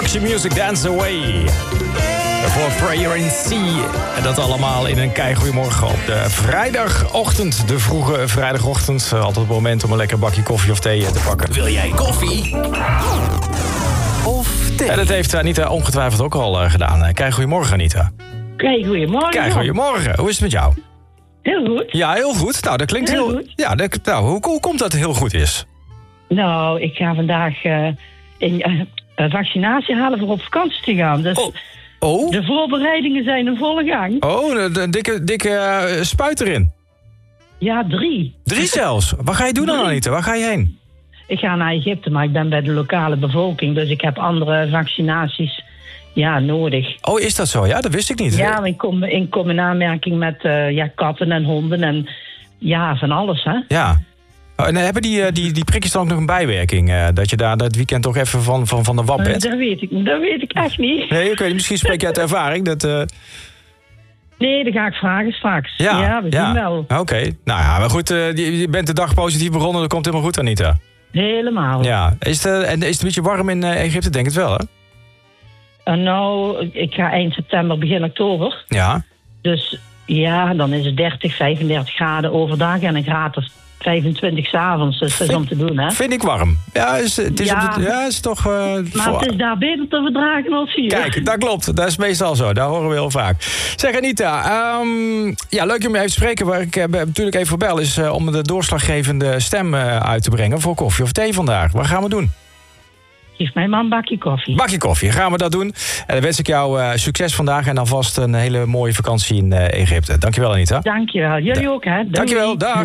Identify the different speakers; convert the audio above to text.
Speaker 1: Roxy Music, Dance Away. Voor Prayer in Sea. En dat allemaal in een keigoeiemorgen op de vrijdagochtend. De vroege vrijdagochtend. Altijd het moment om een lekker bakje koffie of thee te pakken.
Speaker 2: Wil jij koffie? Of thee?
Speaker 1: En dat heeft Anita ongetwijfeld ook al gedaan. Keigoeiemorgen, Anita.
Speaker 3: Goedemorgen.
Speaker 1: Keigoeiemorgen. Hoe is het met jou?
Speaker 3: Heel goed.
Speaker 1: Ja, heel goed. Nou, dat klinkt
Speaker 3: Heel
Speaker 1: heel...
Speaker 3: goed.
Speaker 1: Ja, hoe komt dat het heel goed is?
Speaker 3: Nou, ik ga vandaag een vaccinatie halen voor op vakantie te gaan. Dus
Speaker 1: Oh?
Speaker 3: de voorbereidingen zijn in volle gang.
Speaker 1: Oh, de dikke spuit erin.
Speaker 3: Ja, 3.
Speaker 1: 3 zelfs. Wat ga je doen dan,
Speaker 3: 3.
Speaker 1: Anita? Waar ga je heen?
Speaker 3: Ik ga naar Egypte, maar ik ben bij de lokale bevolking. Dus ik heb andere vaccinaties nodig.
Speaker 1: Oh, is dat zo? Ja, dat wist ik niet.
Speaker 3: Ja, ik kom in aanmerking met katten en honden en van alles, hè.
Speaker 1: Ja. Oh, en hebben die prikjes dan ook nog een bijwerking? Dat je daar dat weekend toch even van de wap bent?
Speaker 3: Dat weet ik echt niet.
Speaker 1: Nee, oké, misschien spreek je uit ervaring.
Speaker 3: Nee, dat ga ik vragen straks. Ja, we zien wel.
Speaker 1: Oké. Nou ja, maar goed, je bent de dag positief begonnen. Dat komt helemaal goed, Anita.
Speaker 3: Helemaal.
Speaker 1: Ja. Is het een beetje warm in Egypte? Denk het wel, hè?
Speaker 3: Nou, ik ga eind september, begin oktober.
Speaker 1: Ja.
Speaker 3: Dus dan is het 30, 35 graden overdag en een graad of 25 s'avonds. Dus dat is om te doen, hè?
Speaker 1: Vind ik warm. Ja, is toch...
Speaker 3: maar het is daar beter te verdragen als hier.
Speaker 1: Kijk, dat klopt. Dat is meestal zo. Dat horen we heel vaak. Zeg, Anita. Leuk om je even te spreken. Waar ik natuurlijk even voor bel is om de doorslaggevende stem uit te brengen voor koffie of thee vandaag. Wat gaan we doen?
Speaker 3: Geef mij maar een bakje koffie.
Speaker 1: Bakje koffie, gaan we dat doen. En dan wens ik jou succes vandaag en alvast een hele mooie vakantie in Egypte. Dankjewel, Anita.
Speaker 3: Dankjewel. Jullie ook, hè? Doei.
Speaker 1: Dankjewel, dag.